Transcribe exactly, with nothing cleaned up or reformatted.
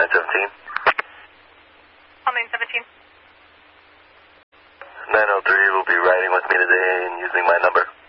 nine seventeen. Call nine seventeen. nine oh three will be riding with me today and using my number.